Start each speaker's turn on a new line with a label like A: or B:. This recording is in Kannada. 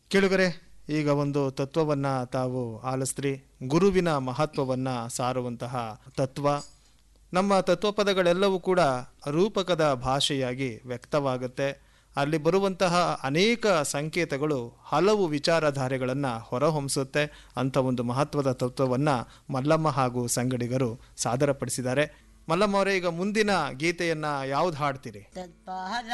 A: ಕೇಳುಗರೆ, ಈಗ ಒಂದು ತತ್ವವನ್ನು ತಾವು ಆಲಿಸ್ತ್ರಿ. ಗುರುವಿನ ಮಹತ್ವವನ್ನು ಸಾರುವಂತಹ ತತ್ವ. ನಮ್ಮ ತತ್ವಪದಗಳೆಲ್ಲವೂ ಕೂಡ ರೂಪಕದ ಭಾಷೆಯಾಗಿ ವ್ಯಕ್ತವಾಗುತ್ತೆ. ಅಲ್ಲಿ ಬರುವಂತಹ ಅನೇಕ ಸಂಕೇತಗಳು ಹಲವು ವಿಚಾರಧಾರೆಗಳನ್ನು ಹೊರಹೊಮ್ಮಿಸುತ್ತೆ. ಅಂಥ ಒಂದು ಮಹತ್ವದ ತತ್ವವನ್ನು ಮಲ್ಲಮ್ಮ ಹಾಗೂ ಸಂಗಡಿಗರು ಸಾದರಪಡಿಸಿದ್ದಾರೆ. ಮಲ್ಲಮ್ಮ ಅವರೇ, ಈಗ ಮುಂದಿನ ಗೀತೆಯನ್ನು ಯಾವ್ದು ಹಾಡ್ತೀರಿ?